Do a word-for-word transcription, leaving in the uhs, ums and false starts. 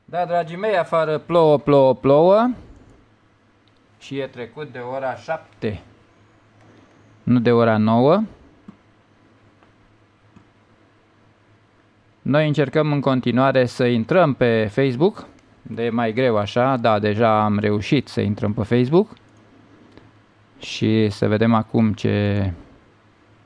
Da, dragii mei, afară plouă, plouă, plouă și e trecut de ora șapte, nu de ora nouă. Noi încercăm în continuare să intrăm pe Facebook, de e mai greu așa, da, deja am reușit să intrăm pe Facebook și să vedem acum ce